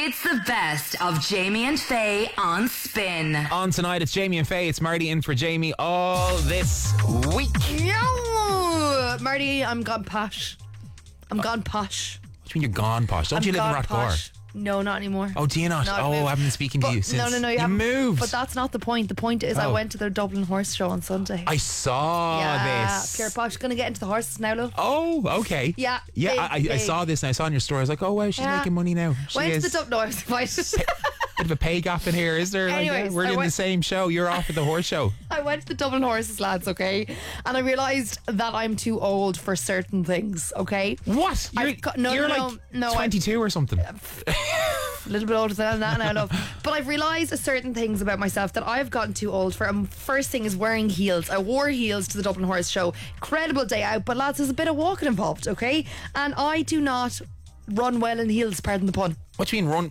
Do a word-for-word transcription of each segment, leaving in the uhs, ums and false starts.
It's the best of Jamie and Faye on Spin. On tonight, it's Jamie and Faye. It's Marty in for Jamie all this week. Yo, Marty, I'm gone posh. I'm gone posh. What do you mean you're gone, posh? Don't I'm you live in gone Rathgore? posh. No, not anymore. Oh, do you not? No, I've oh, moved. I haven't been speaking But- to you since. No, no, no. You, you haven't- moved. But that's not the point. The point is I Oh. went to the Dublin Horse Show on Sunday. I saw yeah, this. Pure posh. Gonna get into the horses now, love. Oh, okay. Yeah, Yeah, big, I, I, I big. saw this and I saw in your story. I was like, oh, wow, she's Yeah. making money now. She Went is. to the Dublin. No, I was invited. Bit of a pay gap in here, is there? Like, Anyways, uh, we're I in the went- same show. You're off at the horse show. I went to the Dublin Horses, lads, okay? And I realised that I'm too old for certain things, okay? What? You're, I've got- no, you're no, like no, I- twenty-two or something. A little bit older than that now, love. But I've realised certain things about myself that I've gotten too old for. And first thing is wearing heels. I wore heels to the Dublin Horse Show. Incredible day out, but lads, there's a bit of walking involved, okay? And I do not run well in heels, pardon the pun. What do you mean run?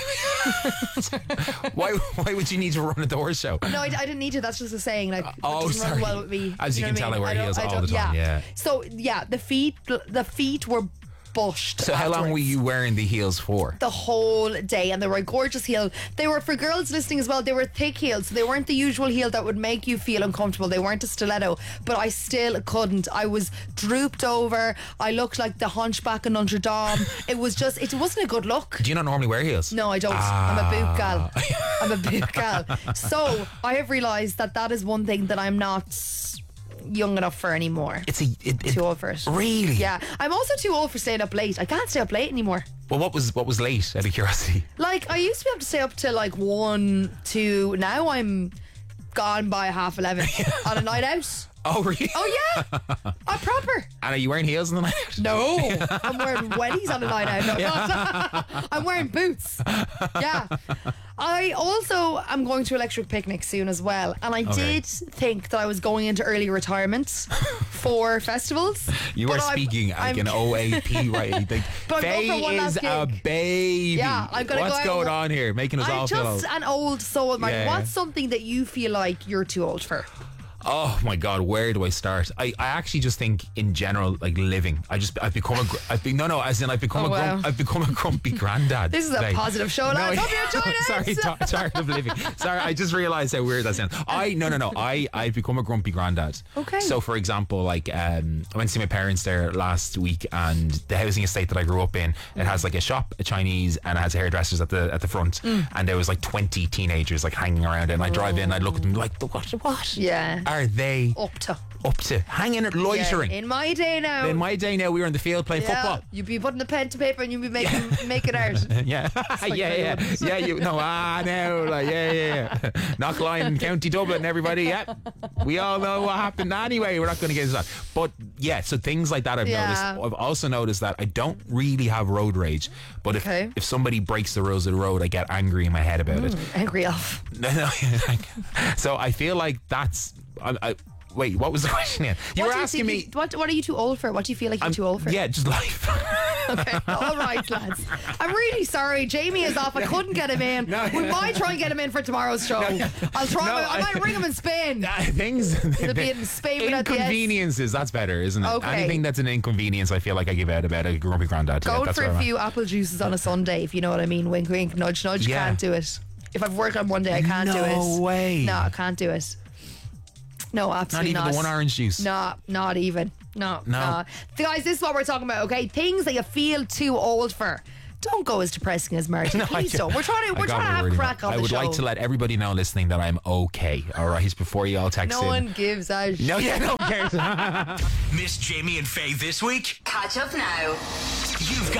why Why would you need to run at the horse show? No, I, I didn't need to. That's just a saying. Like, oh, it doesn't sorry. run well with me. As you know can what tell, I mean? wear don't- heels all don't- the time, yeah. So yeah, the feet, the feet were bushed. So how long afterwards. were you wearing the heels for? The whole day, and they were a gorgeous heel. They were, for girls listening as well, they were thick heels, so they weren't the usual heel that would make you feel uncomfortable. They weren't a stiletto, but I still couldn't. I was drooped over. I looked like the hunchback in Notre Dame. It was just, it wasn't a good look. Do you not normally wear heels? No, I don't. Ah. I'm a boot gal. I'm a boot gal. So I have realised that that is one thing that I'm not young enough for anymore. It's a it, it, Too old for it. Really? Yeah. I'm also too old for staying up late. I can't stay up late anymore. Well, what was what was late? Out of curiosity. Like, I used to be able to stay up to like one, two. Now I'm gone by half eleven on a night out. Oh, really? Oh yeah, I'm proper. And are you wearing heels in the night? No, I'm wearing wellies on a night out. No, I'm wearing boots. Yeah. I also am going to Electric Picnic soon as well, and I Okay. did think that I was going into early retirement for festivals. You but are I'm- speaking like I'm- an O A P, right? Like, But I'm going for Faye one is last a gig. baby. Yeah, I'm gonna What's go out going and- on here? Making us I'm all feel just old. an old soul, Mark. Yeah. What's something that you feel like you're too old for? Oh my god, where do I start? I, I actually just think in general, like living. I just I've become a gr- I've been no no as in I've become Oh, a wow. grump, I've become a grumpy granddad. This is a today. positive show, lads. Hope you enjoyed it. Sorry, t- tired of living. Sorry, I just realised how weird that sounds. I no no no. I I've become a grumpy granddad. Okay. So for example, like um, I went to see my parents there last week, and the housing estate that I grew up in, it has like a shop, a Chinese, and it has hairdressers at the at the front, Mm. and there was like twenty teenagers like hanging around it, and I drive in, I look at them like, what what Yeah. are they Up to. up to? Hanging, loitering. Yeah, in my day now. In my day now, we were in the field playing yeah, football. you'd be putting a pen to paper and you'd be making making art. Yeah, like yeah, very yeah, good. yeah. You no, ah, no, like yeah, yeah, yeah. Knockline, County Dublin, everybody. Yeah, we all know what happened. Anyway, we're not going to get into that. But yeah, so things like that I've Yeah. noticed. I've also noticed that I don't really have road rage, but if Okay. if somebody breaks the rules of the road, I get angry in my head about it. Angry elf. No, no, so I feel like that's. I, I, wait, what was the question again? You What were do you asking think me. you- what what are you too old for? What do you feel like you're too old for? Yeah, just life. Okay. All right, lads. I'm really sorry. Jamie is off. I couldn't get him in. No. We might try and get him in for tomorrow's show. I'll try. No, I, I- might ring him in Spain. Things It'll be in Spain without the S. inconveniences. That's better, isn't it? Okay. Anything that's an inconvenience, I feel like I give out about a grumpy granddad. Yeah, Going that's for where a I'm at. few apple juices on a Sunday, if you know what I mean. Wink, wink, nudge, nudge. Yeah. Can't do it. If I've worked on one day, I can't do it. No way. No, I can't do it. No, Not absolutely even not. the one orange juice. No, not even. No, No. no. Guys, this is what we're talking about, okay? Things that you feel too old for. Don't go as depressing as Marty. No, I Please get- don't. We're trying to I we're got trying to what have we're doing. crack on I the would show. like to let everybody know listening that I'm okay. All right, before you all text no in. one gives a shit. No, yeah, no one cares. Miss Jamie and Faye this week? Catch up now. You've got